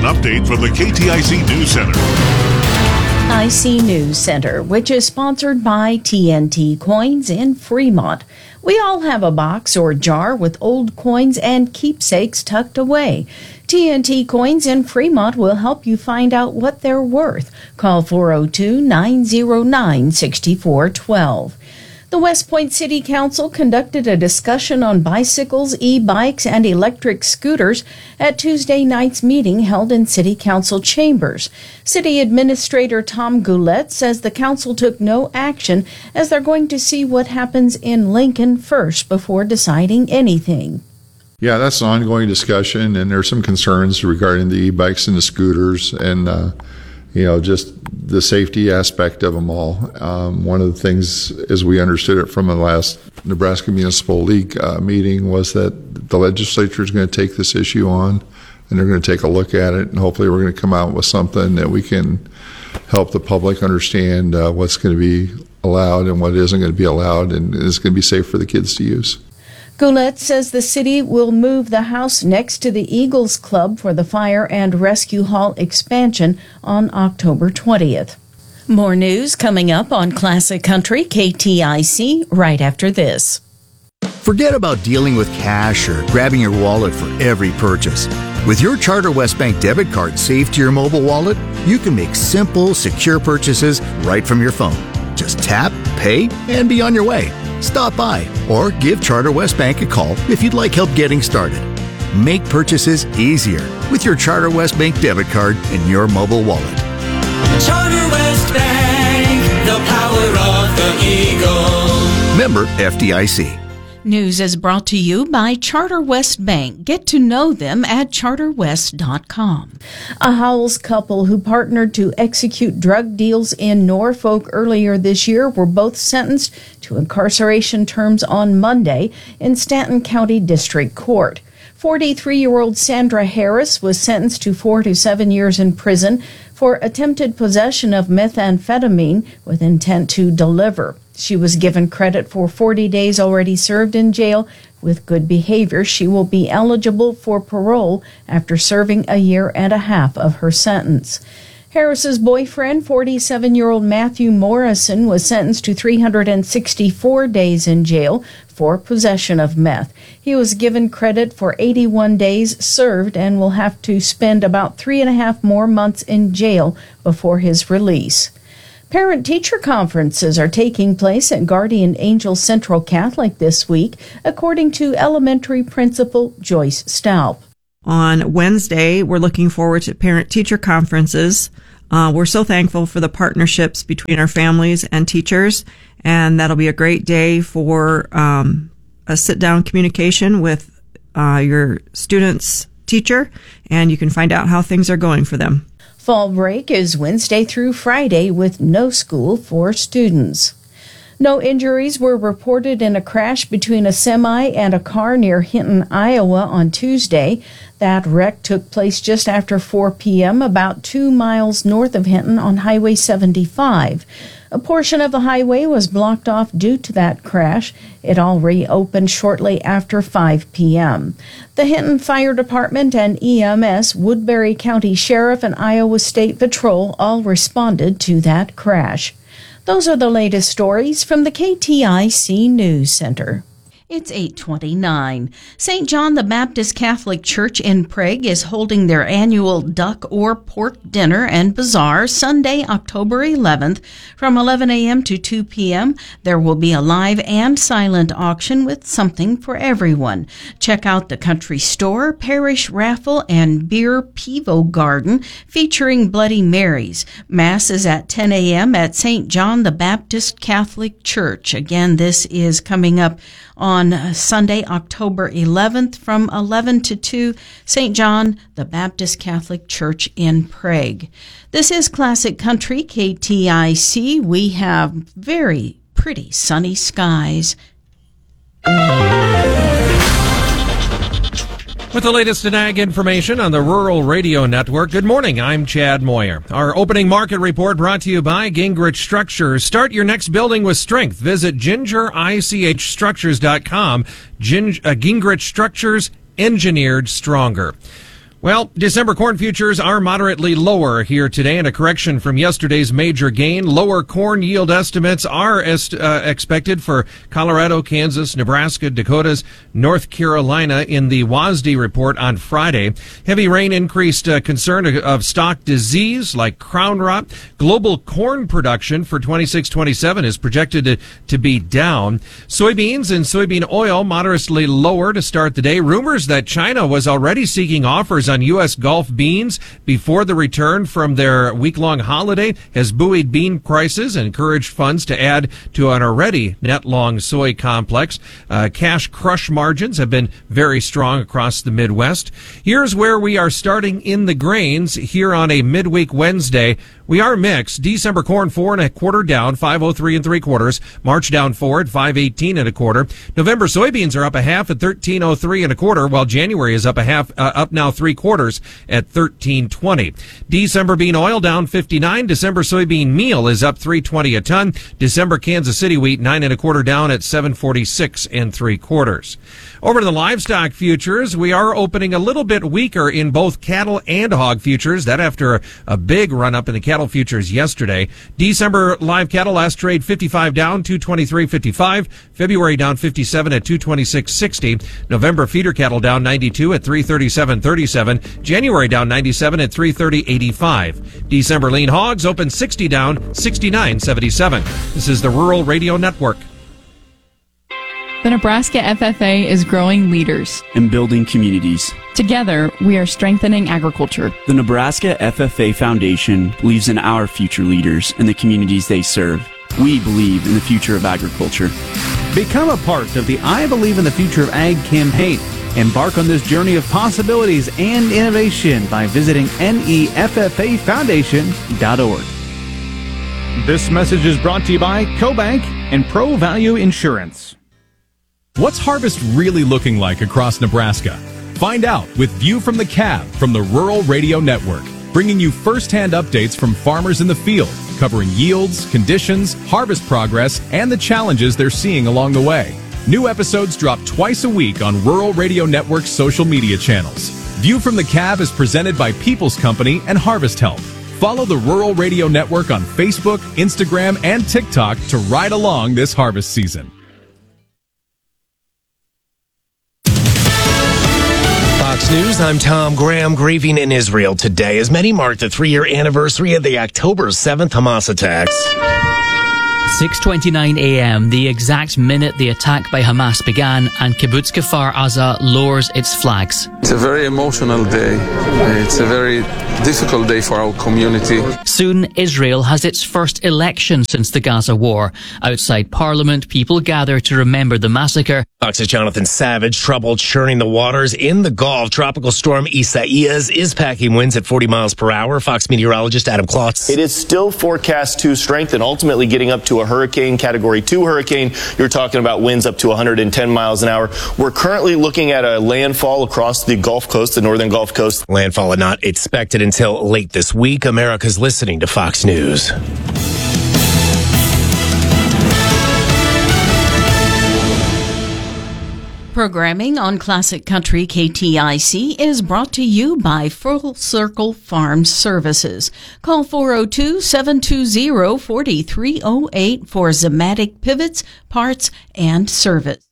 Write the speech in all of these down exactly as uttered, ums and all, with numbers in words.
an update from the K T I C News Center. I C News Center, which is sponsored by T N T Coins in Fremont. We all have a box or jar with old coins and keepsakes tucked away. T N T Coins in Fremont will help you find out what they're worth. Call four oh two, nine oh nine, six four one two. The West Point City Council conducted a discussion on bicycles, e-bikes, and electric scooters at Tuesday night's meeting held in City Council chambers. City Administrator Tom Goulet says the council took no action as they're going to see what happens in Lincoln first before deciding anything. Yeah, that's an ongoing discussion, and there's some concerns regarding the e-bikes and the scooters and, uh, you know, just the safety aspect of them all. Um, one of the things, as we understood it from the last Nebraska Municipal League uh, meeting, was that the legislature is going to take this issue on, and they're going to take a look at it, and hopefully we're going to come out with something that we can help the public understand uh, what's going to be allowed and what isn't going to be allowed, and is going to be safe for the kids to use. Goulet says the city will move the house next to the Eagles Club for the Fire and Rescue Hall expansion on October twentieth. More news coming up on Classic Country K T I C right after this. Forget about dealing with cash or grabbing your wallet for every purchase. With your Charter West Bank debit card saved to your mobile wallet, you can make simple, secure purchases right from your phone. Just tap, pay, and be on your way. Stop by or give Charter West Bank a call if you'd like help getting started. Make purchases easier with your Charter West Bank debit card in your mobile wallet. Charter West Bank, the power of the Eagle. Member F D I C. News is brought to you by Charter West Bank. Get to know them at charter west dot com. A Howells couple who partnered to execute drug deals in Norfolk earlier this year were both sentenced to incarceration terms on Monday in Stanton County District Court. forty-three-year-old Sandra Harris was sentenced to four to seven years in prison for attempted possession of methamphetamine with intent to deliver. She was given credit for forty days already served in jail. With good behavior, she will be eligible for parole after serving a year and a half of her sentence. Harris's boyfriend, forty-seven-year-old Matthew Morrison, was sentenced to three hundred sixty-four days in jail for possession of meth. He was given credit for eighty-one days served and will have to spend about three and a half more months in jail before his release. Parent-teacher conferences are taking place at Guardian Angel Central Catholic this week, according to elementary principal Joyce Staub. On Wednesday, we're looking forward to parent-teacher conferences. Uh, we're so thankful for the partnerships between our families and teachers, and that'll be a great day for um, a sit-down communication with uh, your student's teacher, and you can find out how things are going for them. Fall break is Wednesday through Friday with no school for students. No injuries were reported in a crash between a semi and a car near Hinton, Iowa on Tuesday. That wreck took place just after four p.m. about two miles north of Hinton on Highway seventy-five. A portion of the highway was blocked off due to that crash. It all reopened shortly after five p.m. The Hinton Fire Department and E M S, Woodbury County Sheriff, and Iowa State Patrol all responded to that crash. Those are the latest stories from the K T I C News Center. It's eight twenty-nine. Saint John the Baptist Catholic Church in Prague is holding their annual duck or pork dinner and bazaar Sunday, October eleventh from eleven a.m. to two p.m. There will be a live and silent auction with something for everyone. Check out the country store, parish raffle, and beer Pivo Garden featuring Bloody Marys. Mass is at ten a.m. at Saint John the Baptist Catholic Church. Again, this is coming up on Sunday, October eleventh from eleven to two, Saint John the Baptist Catholic Church in Prague. This is Classic Country, K T I C. We have very pretty sunny skies. With the latest in ag information on the Rural Radio Network, good morning, I'm Chad Moyer. Our opening market report brought to you by Gingrich Structures. Start your next building with strength. Visit ginger ich structures dot com. Ging- uh, Gingrich Structures, engineered stronger. Well, December corn futures are moderately lower here today, and a correction from yesterday's major gain. Lower corn yield estimates are est- uh, expected for Colorado, Kansas, Nebraska, Dakotas, North Carolina in the W A S D report on Friday. Heavy rain increased uh, concern of, of stock disease like crown rot. Global corn production for twenty-six twenty-seven is projected to, to be down. Soybeans and soybean oil moderately lower to start the day. Rumors that China was already seeking offers on U S Gulf beans before the return from their week-long holiday has buoyed bean prices and encouraged funds to add to an already net-long soy complex. Uh, cash crush margins have been very strong across the Midwest. Here's where we are starting in the grains here on a midweek Wednesday. We are mixed. December corn four and a quarter down, five oh three and three quarters. March down four at five eighteen and a quarter. November soybeans are up a half at thirteen oh three and a quarter, while January is up a half, uh, up now three quarters at thirteen twenty. December bean oil down fifty-nine. December soybean meal is up three twenty a ton. December Kansas City wheat nine and a quarter down at seven forty-six and three quarters. Over to the livestock futures, we are opening a little bit weaker in both cattle and hog futures. That after a, a big run up in the cattle futures yesterday. December live cattle last trade fifty-five down, two twenty-three fifty-five. February down fifty-seven at two twenty-six sixty. November feeder cattle down ninety-two at three thirty-seven thirty-seven. January down ninety-seven at three thirty eighty-five. December lean hogs open sixty down, sixty-nine seventy-seven. This is the Rural Radio Network. The Nebraska F F A is growing leaders and building communities. Together, we are strengthening agriculture. The Nebraska F F A Foundation believes in our future leaders and the communities they serve. We believe in the future of agriculture. Become a part of the I Believe in the Future of Ag campaign. Embark on this journey of possibilities and innovation by visiting N E F F A foundation dot org. This message is brought to you by CoBank and Pro Value Insurance. What's harvest really looking like across Nebraska? Find out with View from the Cab from the Rural Radio Network, bringing you first-hand updates from farmers in the field, covering yields, conditions, harvest progress, and the challenges they're seeing along the way. New episodes drop twice a week on Rural Radio Network's social media channels. View from the Cab is presented by People's Company and Harvest Help. Follow the Rural Radio Network on Facebook, Instagram, and TikTok to ride along this harvest season. Fox News, I'm Tom Graham. Grieving in Israel today as many mark the three-year anniversary of the October seventh Hamas attacks. six twenty-nine a.m., the exact minute the attack by Hamas began, and Kibbutz Kfar Aza lowers its flags. It's a very emotional day. It's a very difficult day for our community. Soon, Israel has its first election since the Gaza war. Outside Parliament, people gather to remember the massacre. Fox's Jonathan Savage, trouble churning the waters in the Gulf. Tropical storm Isaias is packing winds at forty miles per hour. Fox meteorologist Adam Klotz. It is still forecast to strengthen, ultimately getting up to a hurricane, category two hurricane. You're talking about winds up to one hundred ten miles an hour. We're currently looking at a landfall across the Gulf Coast, the northern Gulf Coast. Landfall not expected until late this week. America's listening to Fox News. Programming on Classic Country K T I C is brought to you by Full Circle Farm Services. Call four oh two, seven two zero, four three oh eight for Zematic pivots, parts, and service.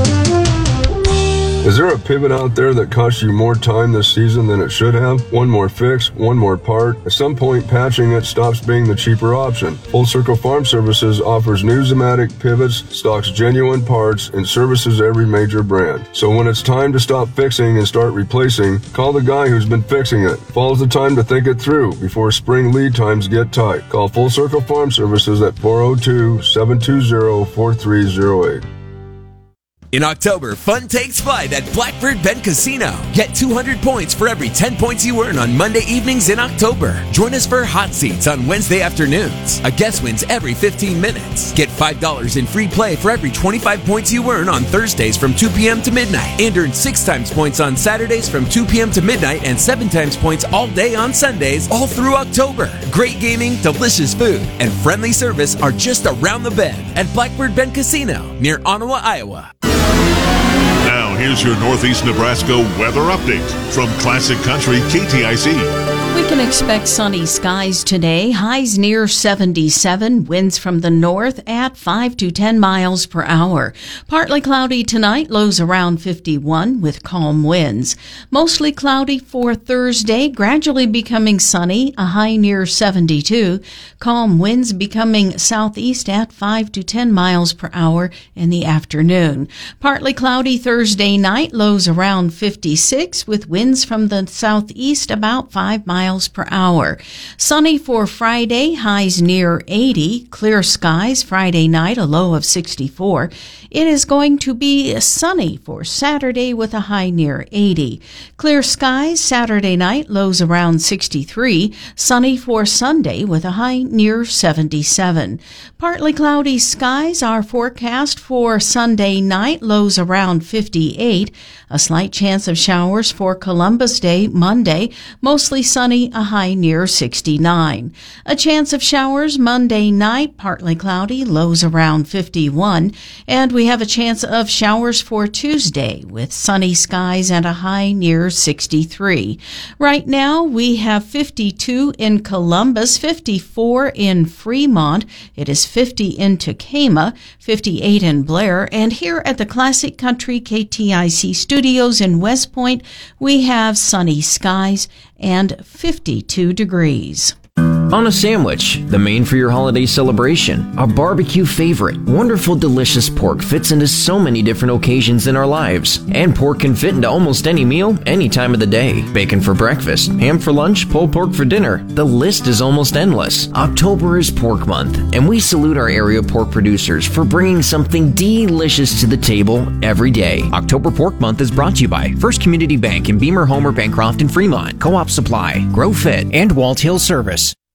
Is there a pivot out there that costs you more time this season than it should have? One more fix, one more part. At some point, patching it stops being the cheaper option. Full Circle Farm Services offers new Zematic pivots, stocks genuine parts, and services every major brand. So when it's time to stop fixing and start replacing, call the guy who's been fixing it. Fall's the time to think it through before spring lead times get tight. Call Full Circle Farm Services at four oh two, seven two zero, four three oh eight. In October, fun takes flight at Blackbird Bend Casino. Get two hundred points for every ten points you earn on Monday evenings in October. Join us for hot seats on Wednesday afternoons. A guest wins every fifteen minutes. Get five dollars in free play for every twenty-five points you earn on Thursdays from two p.m. to midnight. And earn six times points on Saturdays from two p.m. to midnight and seven times points all day on Sundays, all through October. Great gaming, delicious food, and friendly service are just around the bend at Blackbird Bend Casino near Ottawa, Iowa. Now, here's your Northeast Nebraska weather update from Classic Country K T I C. We can expect sunny skies today, highs near seventy-seven, winds from the north at five to ten miles per hour. Partly cloudy tonight, lows around fifty-one with calm winds. Mostly cloudy for Thursday, gradually becoming sunny, a high near seventy-two. Calm winds becoming southeast at five to ten miles per hour in the afternoon. Partly cloudy Thursday night, lows around fifty-six with winds from the southeast about five miles per hour. Sunny for Friday, highs near eighty. Clear skies Friday night, a low of sixty-four. It is going to be sunny for Saturday with a high near eighty. Clear skies Saturday night, lows around sixty-three. Sunny for Sunday with a high near seventy-seven. Partly cloudy skies are forecast for Sunday night, lows around fifty-eight. A slight chance of showers for Columbus Day, Monday, mostly sunny, a high near sixty-nine. A chance of showers Monday night, partly cloudy, lows around fifty-one. And we have a chance of showers for Tuesday with sunny skies and a high near sixty-three. Right now we have fifty-two in Columbus, fifty-four in Fremont. It is fifty in Tacoma, fifty-eight in Blair. And here at the Classic Country K T I C studios in West Point, we have sunny skies and fifty-two degrees. On a sandwich, the main for your holiday celebration, a barbecue favorite. Wonderful, delicious pork fits into so many different occasions in our lives. And pork can fit into almost any meal, any time of the day. Bacon for breakfast, ham for lunch, pulled pork for dinner. The list is almost endless. October is Pork Month, and we salute our area pork producers for bringing something delicious to the table every day. October Pork Month is brought to you by First Community Bank in Beamer, Homer, Bancroft, and Fremont, Co-op Supply, Grow Fit, and Walt Hill Service.